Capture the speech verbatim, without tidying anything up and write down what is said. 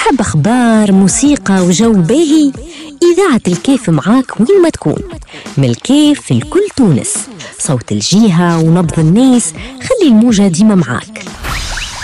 تحب أخبار، موسيقى وجو باهي؟ إذاعة الكيف معاك وين ما تكون. من الكيف في الكل تونس، صوت الجيهة ونبض الناس، خلي الموجة ديما معاك.